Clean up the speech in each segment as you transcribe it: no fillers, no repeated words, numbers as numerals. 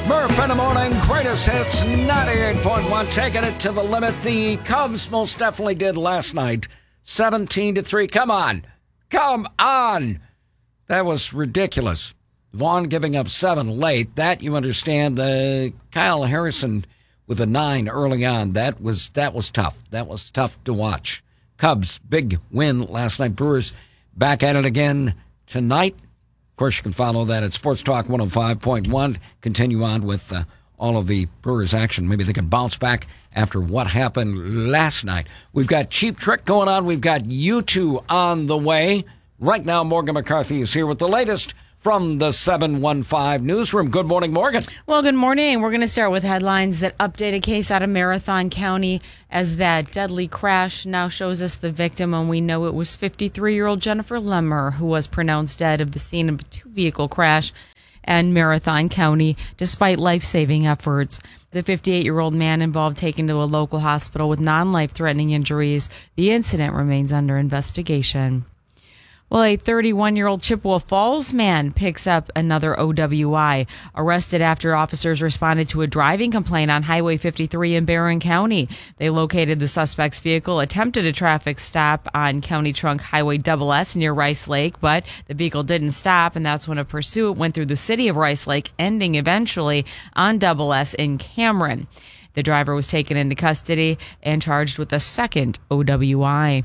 Murph in the morning, greatest hits, 98.1, taking it to the limit. The Cubs most definitely did last night, 17-3. Come on. That was ridiculous. Vaughn giving up 7 late. That you understand. Kyle Harrison with a 9 early on. That was tough. That was tough to watch. Cubs, big win last night. Brewers back at it again tonight. Of course, you can follow that at Sports Talk 105.1. Continue on with all of the Brewers action. Maybe they can bounce back after what happened last night. We've got Cheap Trick going on. We've got U2 on the way. Right now, Morgan McCarthy is here with the latest from the 715 newsroom. Good morning, Morgan. Well, good morning. We're going to start with headlines that update a case out of Marathon County as that deadly crash now shows us the victim, and we know it was 53-year-old Jennifer Lemmer, who was pronounced dead of the scene of a 2-vehicle crash in Marathon County, despite life-saving efforts. The 58-year-old man involved taken to a local hospital with non-life-threatening injuries. The incident remains under investigation. Well, a 31-year-old Chippewa Falls man picks up another OWI, arrested after officers responded to a driving complaint on Highway 53 in Barron County. They located the suspect's vehicle, attempted a traffic stop on County Trunk Highway SS near Rice Lake, but the vehicle didn't stop, and that's when a pursuit went through the city of Rice Lake, ending eventually on SS in Cameron. The driver was taken into custody and charged with a second OWI.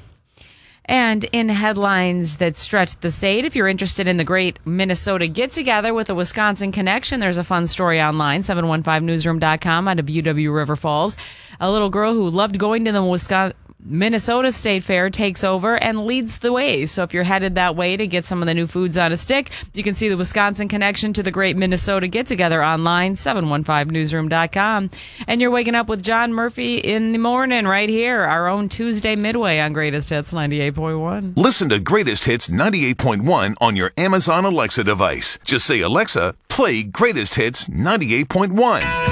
And in headlines that stretch the state, if you're interested in the great Minnesota get-together with a Wisconsin connection, there's a fun story online, 715newsroom.com out of UW River Falls. A little girl who loved going to the Minnesota State Fair takes over and leads the way. So if you're headed that way to get some of the new foods on a stick, you can see the Wisconsin connection to the great Minnesota get-together online, 715newsroom.com. And you're waking up with John Murphy in the morning right here, our own Tuesday Midway on Greatest Hits 98.1. Listen to Greatest Hits 98.1 on your Amazon Alexa device. Just say, Alexa, play Greatest Hits 98.1.